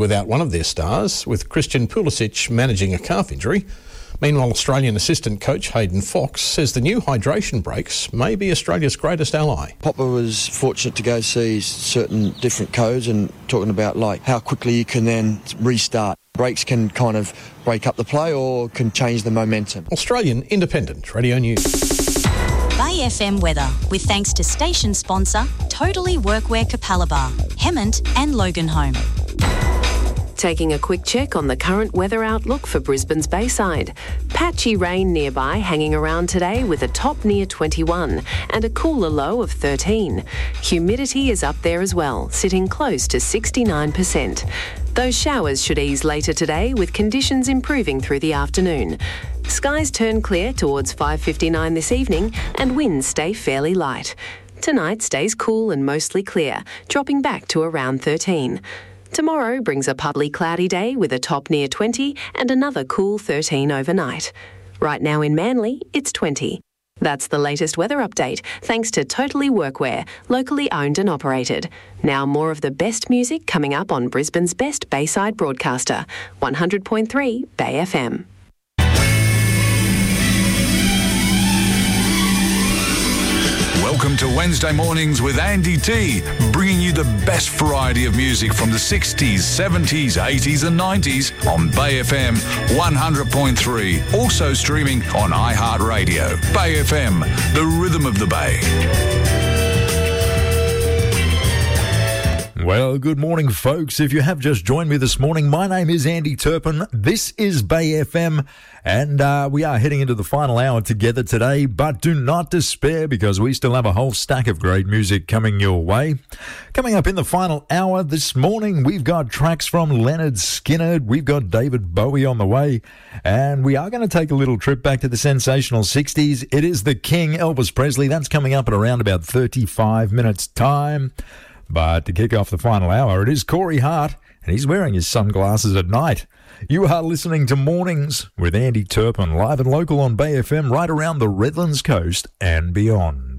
without one of their stars, with Christian Pulisic managing a calf injury. Meanwhile, Australian assistant coach Hayden Fox says the new hydration breaks may be Australia's greatest ally. Popper was fortunate to go see certain different codes and talking about like how quickly you can then restart. Breaks can kind of break up the play or can change the momentum. Australian Independent Radio News. Bay FM weather, with thanks to station sponsor Totally Workwear Capalaba, Hemmant and Loganholme. Taking a quick check on the current weather outlook for Brisbane's Bayside. Patchy rain nearby hanging around today with a top near 21 and a cooler low of 13. Humidity is up there as well, sitting close to 69%. Those showers should ease later today with conditions improving through the afternoon. Skies turn clear towards 5:59 this evening and winds stay fairly light. Tonight stays cool and mostly clear, dropping back to around 13. Tomorrow brings a partly cloudy day with a top near 20 and another cool 13 overnight. Right now in Manly, it's 20. That's the latest weather update, thanks to Totally Workwear, locally owned and operated. Now more of the best music coming up on Brisbane's best Bayside broadcaster, 100.3 Bay FM. Welcome to Wednesday Mornings with Andy T, bringing you the best variety of music from the 60s, 70s, 80s and 90s on Bay FM 100.3. Also streaming on iHeartRadio. Bay FM, the rhythm of the Bay. Well, good morning, folks. If you have just joined me this morning, my name is Andy Turpin. This is Bay FM, and we are heading into the final hour together today, but do not despair because we still have a whole stack of great music coming your way. Coming up in the final hour this morning, we've got tracks from Leonard Skinner, we've got David Bowie on the way, and we are going to take a little trip back to the sensational 60s. It is the King, Elvis Presley. That's coming up at around about 35 minutes' time. But to kick off the final hour, it is Corey Hart, and he's wearing his sunglasses at night. You are listening to Mornings with Andy Turpin, live and local on Bay FM, right around the Redlands coast and beyond.